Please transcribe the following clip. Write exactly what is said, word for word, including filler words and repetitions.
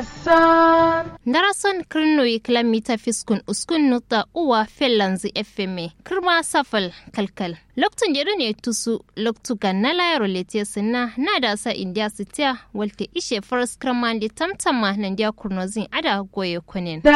darasan darasan kirno kilomita fiskun uskun nuta uwa fellanzi fm kirma safal kalkal loktun jere ne tusu loktu ganna layaro lete sinna na da sa india sitia walte ishe first kramandi tamtama nan dia kurnozin ada goye kunin